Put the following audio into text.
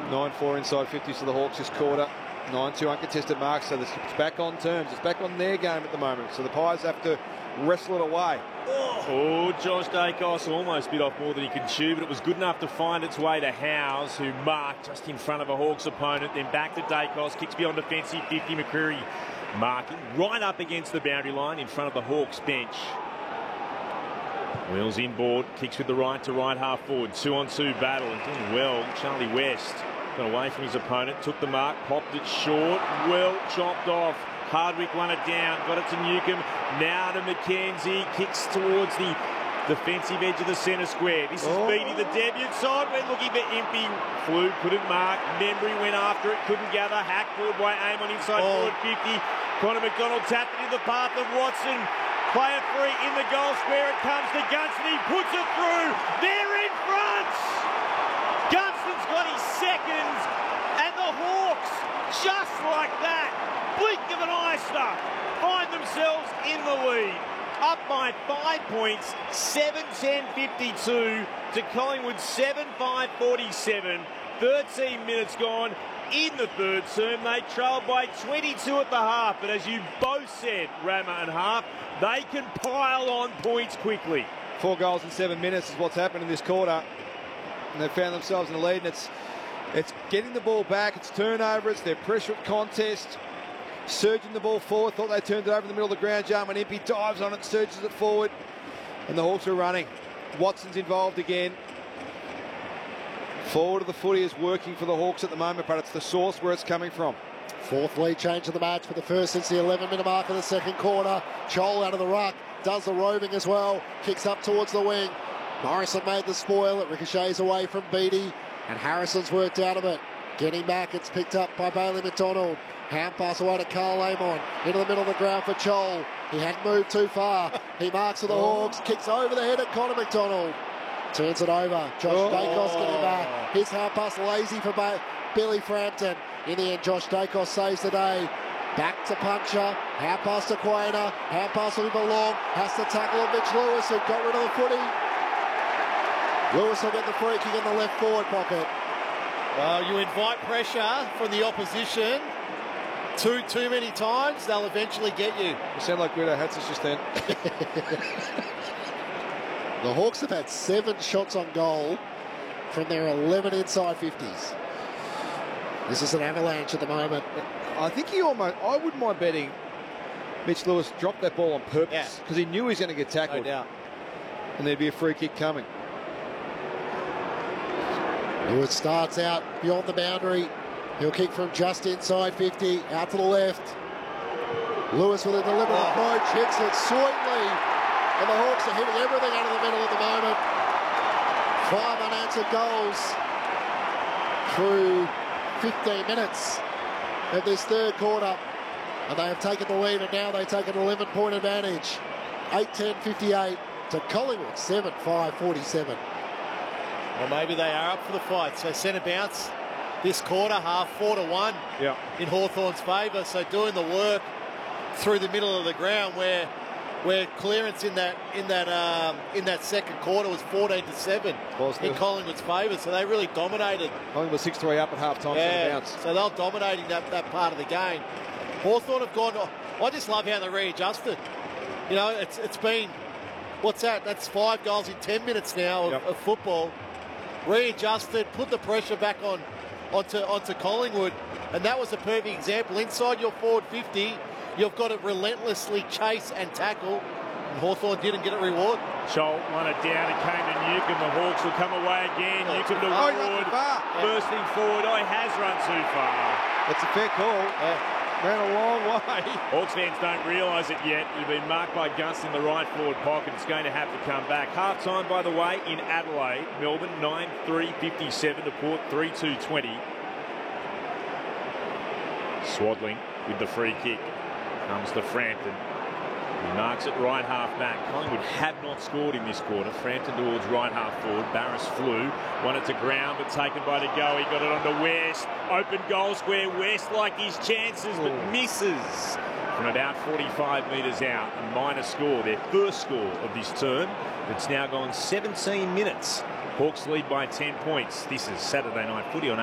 9-4 inside 50s for the Hawks this quarter. 9-2 uncontested marks, so it's back on terms. It's back on their game at the moment. So the Pies have to wrestle it away. Oh, Josh Daicos almost bit off more than he could chew, but it was good enough to find its way to Howes, who marked just in front of a Hawks opponent. Then back to Daicos, kicks beyond defensive 50. McCreary marking right up against the boundary line in front of the Hawks bench. Wheels inboard, kicks with the right to right half forward. 2-on-2 battle and doing well. Charlie West got away from his opponent, took the mark, popped it short, well chopped off. Hardwick won it down, got it to Newcomb, now to McKenzie, kicks towards the defensive edge of the centre square. This is Beattie, the debut side. We're looking for Impey. Flew, couldn't mark. Membry went after it, couldn't gather. Hacked forward by Amon inside forward 50. Connor McDonald tapped it in the path of Watson. Player free in the goal square. It comes to Gunston. He puts it through. They're in front. Gunston's got his seconds. And the Hawks, just like that, blink of an eye stuff, find themselves in the lead. Up by 5 points, 7-10-52 to Collingwood 7-5-47. 13 minutes gone in the third term. They trailed by 22 at the half, but as you both said, Rama and Harp, they can pile on points quickly. 4 goals in 7 minutes is what's happened in this quarter. And they've found themselves in the lead, and it's getting the ball back, it's turnover, it's their pressure at contest. Surging the ball forward, thought they turned it over in the middle of the ground. Jarman Impey dives on it, surges it forward, and the Hawks are running. Watson's involved again. Forward of the footy is working for the Hawks at the moment, but it's the source where it's coming from. Fourth lead change of the match for the first since the 11-minute mark of the second quarter. Chol out of the ruck, does the roving as well, kicks up towards the wing. Morrison made the spoil, it ricochets away from Beattie, and Harrison's worked out of it. Getting back, it's picked up by Bailey McDonald. Hand pass away to Carl Amon. Into the middle of the ground for Chol. He hadn't moved too far. He marks for the Hawks. Kicks over the head at Connor McDonald. Turns it over. Josh Daicos getting back. His hand pass lazy for Billy Frampton. In the end, Josh Daicos saves the day. Back to Puncher. Hand pass to Quainer. Hand pass will belong. Has to tackle on Mitch Lewis, who got rid of the footy. Lewis will get the free kick in the left forward pocket. Well, you invite pressure from the opposition too many times, they'll eventually get you. You sound like Guido Hatzis just then. The Hawks have had 7 shots on goal from their 11 inside 50s. This is an avalanche at the moment. I think I wouldn't mind betting Mitch Lewis dropped that ball on purpose because he knew he was going to get tackled. No doubt. And there'd be a free kick coming. Lewis starts out beyond the boundary. He'll kick from just inside 50, out to the left. Lewis with a deliberate approach, hits it sweetly. And the Hawks are hitting everything out of the middle at the moment. 5 unanswered goals through 15 minutes of this third quarter. And they have taken the lead, and now they take an 11-point advantage. 8-10-58 to Collingwood, 7-5-47. Well, maybe they are up for the fight. So centre bounce this quarter, half 4-1 in Hawthorn's favour. So doing the work through the middle of the ground where clearance in that second quarter was 14-7 in Collingwood's favour. So they really dominated. Collingwood was 6-3 up at half time. So they're dominating that part of the game. Hawthorn have gone. I just love how they readjusted. You know, it's been, what's that? That's 5 goals in 10 minutes now of football. Readjusted, put the pressure back onto Collingwood, and that was a perfect example. Inside your forward 50, you've got to relentlessly chase and tackle. And Hawthorn didn't get a reward. Chol won it down, it came to Newcomb. The Hawks will come away again. Newcomb to Wood, bursting forward. He has run too far. That's a fair call. Ran a long way. Hawks fans don't realise it yet. You've been marked by Gunston in the right forward pocket. It's going to have to come back. Half time, by the way, in Adelaide. Melbourne 9-3-57 to Port 3-2-20. Swaddling with the free kick. Comes to Frampton. He marks it right half back. Collingwood have not scored in this quarter. Frampton towards right half forward. Barris flew. Won it to ground, but taken by De Goey. Got it onto West. Open goal square. West like his chances, but misses from about 45 metres out. A minor score, their first score of this term. It's now gone 17 minutes. Hawks lead by 10 points. This is Saturday Night Footy on